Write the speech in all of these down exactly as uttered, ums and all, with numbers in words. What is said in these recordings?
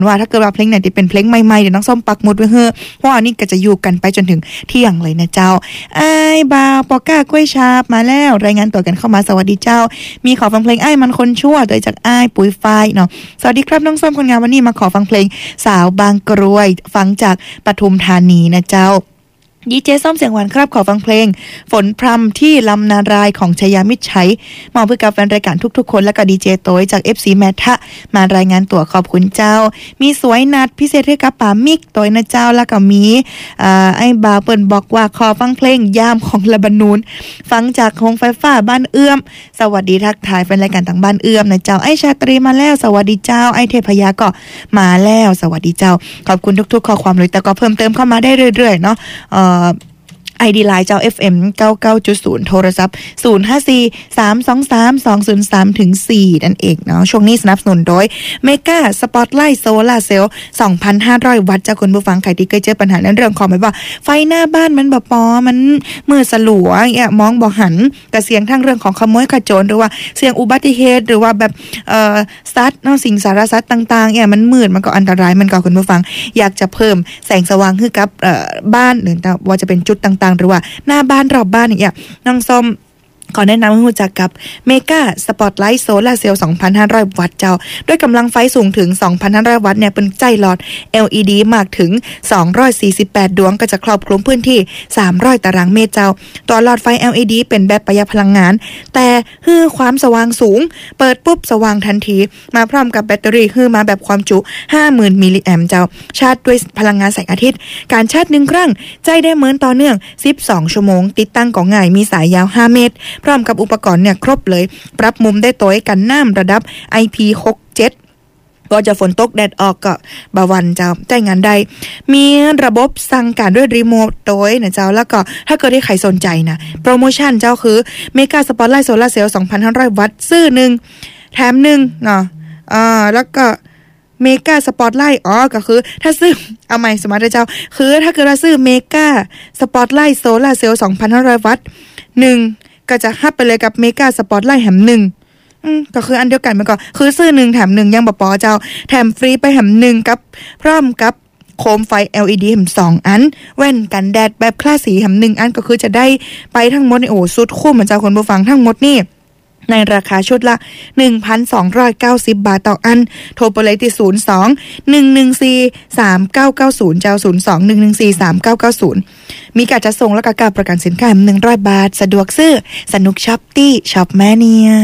ว่าถ้าเกิดว่าเพลงไหนที่เป็นเพลงใหม่ๆเดี๋ยวน้องส้มปักหมุดไว้เฮ้อเพราะอันนี้ก็จะอยู่กันไปจนถึงเที่ยงเลยนะเจ้าไอ้บาวปอก้ากล้วยชาบมาแล้วรายงานตัวกันเข้ามาสวัสดีเจ้ามีขอฟังเพลงไอ้มันคนชั่วโดยจากไอ้ปุ๋ยฝ้ายเนาะสวัสดีครับน้องส้มคนงานวันนี้มาขอฟังเพลงสาวบางกรวยฟังจากปทุมธานีนะเจ้าดีเจส้มเสียงหวานครับขอฟังเพลงฝนพรำที่ลำนารายของชยามิตรชัยมอบเพื่อกับแฟนรายการทุกๆคนและก็ดีเจโต้ยจาก เอฟ ซี แมทะมารายงานตัวขอบคุณเจ้ามีสวยนัดพิเศษให้กับป๋ามิกโต้ยนะเจ้าแล้วก็มีอ่าไอ้บาเปิ้นบอกว่าขอฟังเพลงยามของเลบานูนฟังจากโรงไฟฟ้าบ้านเอื้อมสวัสดีทักทายแฟนรายการต่างบ้านเอื้อมนะเจ้าไอ้ชาตรีมาแล้วสวัสดีเจ้าไอ้เทพยาก็มาแล้วสวัสดีเจ้าขอบคุณทุกๆข้อความเลยแต่ก็เพิ่มเติมเข้ามาได้เรื่อยๆเนาะเอ่อไอ ดี ไลน์เจ้า เอฟ เอ็ม เก้าสิบเก้าจุดศูนย์ โทรศัพท์ ศูนย์ ห้า สี่ สาม สอง สาม สอง ศูนย์ สาม ถึง สี่ นั่นเองเนาะช่วงนี้สนับสนุนโดย Mega Spotlight Solar Cell สองพันห้าร้อย วัตต์จากคุณผู้ฟังใครที่เคยเจอปัญหาเรื่องของแบบว่าไฟหน้าบ้านมันบ่ปอมันมืดสลัวเนี่ยมองบ่หันกระเสียงทั้งเรื่องของขโมยขโจรหรือว่าเสียงอุบัติเหตุหรือว่าแบบเอ่อสัตว์เนาะสิ่งสารสัตว์ต่างๆเนี่ยมันมืดมันก็อันตรายมันก็คุณผู้ฟังอยากจะเพิ่มแสงสว่างให้กับเอ่อบ้านหรือว่าจะเป็นจุดต่างๆหรือว่าหน้าบ้านรอบบ้านเนี่ยน้องส้มขอแนะนำให้รู้จักกับ Mega Spotlight Solar Cell สองพันห้าร้อย วัตต์เจ้าด้วยกำลังไฟสูงถึง สองพันห้าร้อย วัตต์เนี่ยเป็นใจหลอด แอล อี ดี มากถึงสองร้อยสี่สิบแปดดวงก็จะครอบคลุมพื้นที่สามร้อยตารางเมตรเจ้าตัวหลอดไฟ แอล อี ดี เป็นแบบประหยัดพลังงานแต่ฮือความสว่างสูงเปิดปุ๊บสว่างทันทีมาพร้อมกับแบตเตอรี่ฮือมาแบบความจุ ห้าหมื่น มิลลิแอมป์เจ้าชาร์จด้วยพลังงานแสงอาทิตย์การชาร์จหนึ่งครั้งใจได้เหมือนต่อเนื่องสิบสองชั่วโมงติดตั้งก็ง่ายมีสายยาวห้าเมตรพร้อมกับอุปกรณ์เนี่ยครบเลยปรับมุมได้ตัวกันน้ำระดับ ไอ พี หกสิบเจ็ด ก็จะฝนตกแดดออกก็บาวันเจ้าใช้งานได้มีระบบสั่งการด้วยรีโมทโดยนะเจ้าแล้วก็ถ้าเกิดได้ใครสนใจนะโปรโมชั่นเจ้าคือ Mega Spotlight Solar Cell สองพันห้าร้อย วัตต์ซื้อหนึ่งแถมหนึ่งเนาะอ่าแล้วก็เมกาสปอตไลท์อ๋อก็คือถ้าซื้อเอาใหม่สมาร์ทเจ้าคือถ้าเกิดเราซื้อเมกาสปอตไลท์โซลาร์เซลล์ สองพันห้าร้อย วัตต์หนึ่งก็จะฮับไปเลยกับเมกาสปอตไลท์แถมหนึ่งอืมก็คืออันเดียวกันมันก็คือซื้อหนึ่งแถมหนึ่งยังบ่พอเจ้าแถมฟรีไปแถมหนึ่งกับพร้อมกับโคมไฟ แอล อี ดี แถมสองอันแว่นกันแดดแบบคลาสสีแถมหนึ่งอันก็คือจะได้ไปทั้งหมดโอ้สุดคุ้มเหมือนเจ้าคนผู้ฟังทั้งหมดนี่ในราคาชุดละ หนึ่งพันสองร้อยเก้าสิบ บาทต่ออันโทรไปเลยที่ศูนย์ สอง หนึ่ง หนึ่ง สี่ สาม เก้า เก้า ศูนย์เจ้าศูนย์ สอง หนึ่ง หนึ่ง สี่ สาม เก้า เก้า ศูนย์มีการจัดส่งและก็การประกันสินค้าหนึ่งร้อยบาทสะดวกซื้อสนุกช็อปตี้ช็อปแมเนีย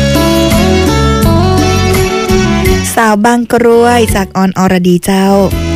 สาวบางกรวยจากออนอรดีเจ้า